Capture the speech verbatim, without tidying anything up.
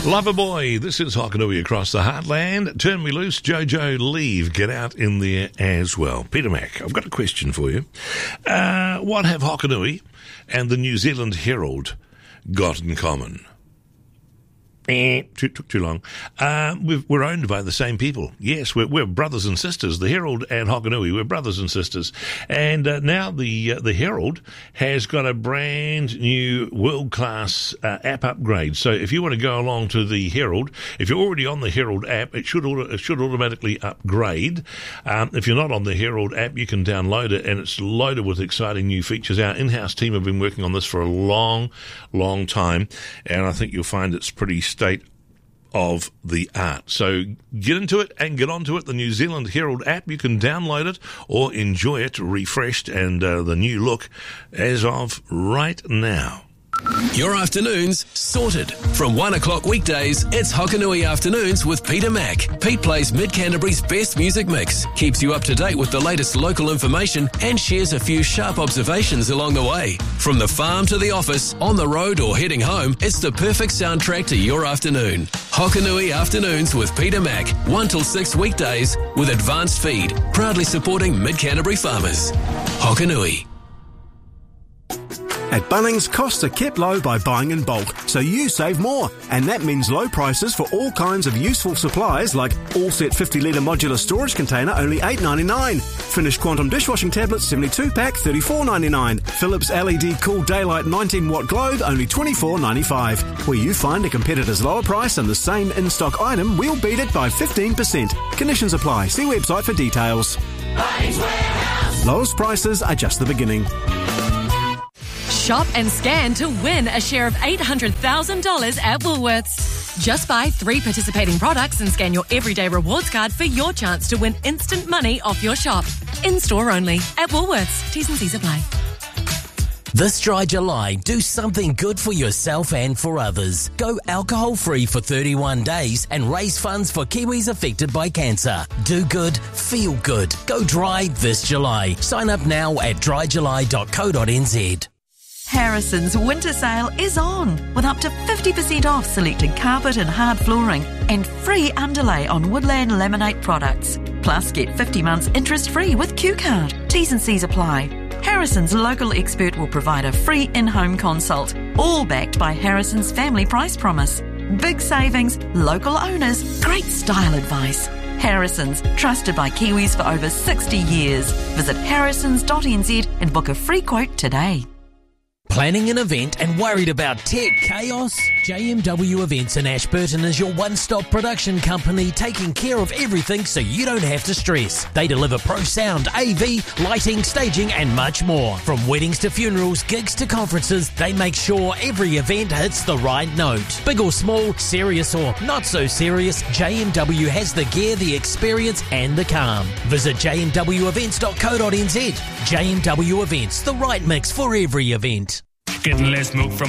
Loverboy, this is Hokanui across the heartland. Turn me loose, Jojo, leave, get out in there as well. Peter Mac, I've got a question for you. Uh, what have Hokanui and the New Zealand Herald got in common? Eh, too, took too long. Uh, we've, we're owned by the same people. Yes, we're, we're brothers and sisters. The Herald and Hokanui, we're brothers and sisters. And uh, now the uh, the Herald has got a brand new world-class uh, app upgrade. So if you want to go along to the Herald, if you're already on the Herald app, it should auto, it should automatically upgrade. Um, if you're not on the Herald app, you can download it, and it's loaded with exciting new features. Our in-house team have been working on this for a long, long time, and I think you'll find it's pretty state of the art. So get into it and get onto it. The New Zealand Herald app, you can download it or enjoy it refreshed and uh, the new look as of right now. Your afternoons sorted. From one o'clock weekdays, it's Hokanui Afternoons with Peter Mac. Pete plays Mid-Canterbury's best music mix, keeps you up to date with the latest local information, and shares a few sharp observations along the way. From the farm to the office, on the road or heading home, it's the perfect soundtrack to your afternoon. Hokanui Afternoons with Peter Mac, one till six weekdays with Advanced Feed, proudly supporting Mid-Canterbury farmers. Hokanui. At Bunnings, costs are kept low by buying in bulk, so you save more. And that means low prices for all kinds of useful supplies like all-set fifty litre modular storage container, only eight dollars ninety-nine. Finished Quantum dishwashing tablets, seventy-two pack, thirty-four dollars ninety-nine. Philips L E D Cool Daylight nineteen watt globe, only twenty-four dollars ninety-five. Where you find a competitor's lower price and the same in-stock item, we'll beat it by fifteen percent. Conditions apply. See website for details. Bunnings Warehouse. Lowest prices are just the beginning. Shop and scan to win a share of eight hundred thousand dollars at Woolworths. Just buy three participating products and scan your everyday rewards card for your chance to win instant money off your shop. In-store only at Woolworths. T's and C's apply. This dry July, do something good for yourself and for others. Go alcohol-free for thirty-one days and raise funds for Kiwis affected by cancer. Do good, feel good. Go dry this July. Sign up now at dry july dot co dot n z. Harrison's winter sale is on with up to fifty percent off selected carpet and hard flooring and free underlay on Woodland Laminate products. Plus, get fifty months interest-free with Q Card. T's and C's apply. Harrison's local expert will provide a free in-home consult, all backed by Harrison's family price promise. Big savings, local owners, great style advice. Harrison's, trusted by Kiwis for over sixty years. Visit harrisons dot n z and book a free quote today. Planning an event and worried about tech chaos? J M W Events in Ashburton is your one-stop production company taking care of everything so you don't have to stress. They deliver pro sound, A V, lighting, staging and much more. From weddings to funerals, gigs to conferences, they make sure every event hits the right note. Big or small, serious or not so serious, J M W has the gear, the experience and the calm. Visit j m w events dot co dot n z. J M W Events, the right mix for every event. Getting less milk from